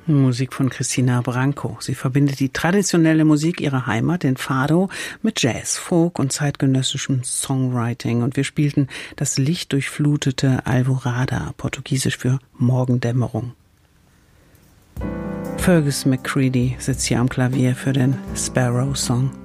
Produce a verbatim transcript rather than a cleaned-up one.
Musik von Cristina Branco. Sie verbindet die traditionelle Musik ihrer Heimat, den Fado, mit Jazz, Folk und zeitgenössischem Songwriting. Und wir spielten das lichtdurchflutete Alvorada, portugiesisch für Morgendämmerung. Fergus McCready sitzt hier am Klavier für den Sparrow Song.